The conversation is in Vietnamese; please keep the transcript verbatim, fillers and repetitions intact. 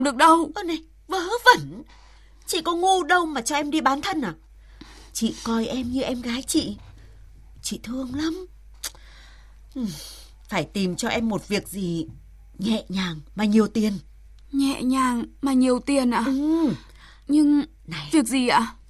được đâu. Ơ này, vớ vẩn. Chị có ngu đâu mà cho em đi bán thân à? Chị coi em như em gái chị. Chị thương lắm. Phải tìm cho em một việc gì nhẹ nhàng mà nhiều tiền. Nhẹ nhàng mà nhiều tiền ạ? Ừ. Nhưng này, việc gì ạ?